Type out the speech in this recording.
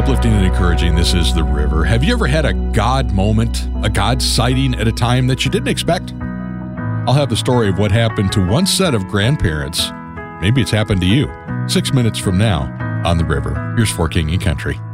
Uplifting and encouraging. This is The River. Have you ever had a God moment, a God sighting at a time that you didn't expect? I'll have the story of what happened to one set of grandparents. Maybe it's happened to you. 6 minutes from now on The River. Here's For King and Country.